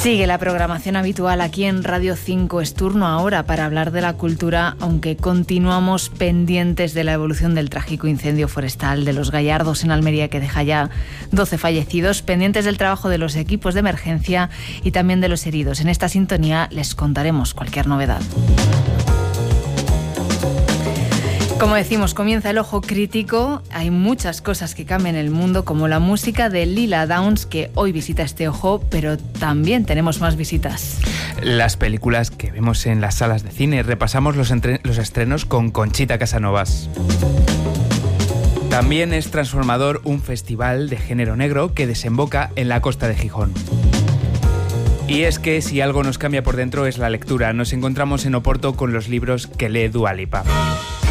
Sigue la programación habitual aquí en Radio 5. Es turno ahora para hablar de la cultura, aunque continuamos pendientes de la evolución del trágico incendio forestal de Los Gallardos en Almería, que deja ya 12 fallecidos, pendientes del trabajo de los equipos de emergencia y también de los heridos. En esta sintonía les contaremos cualquier novedad. Como decimos, comienza el ojo crítico. Hay muchas cosas que cambian el mundo, como la música de Lila Downs, que hoy visita este ojo, pero también tenemos más visitas. Las películas que vemos en las salas de cine. Repasamos los estrenos con Conchita Casanovas. También es transformador un festival de género negro que desemboca en la costa de Gijón. Y es que si algo nos cambia por dentro es la lectura. Nos encontramos en Oporto con los libros que lee Dua Lipa.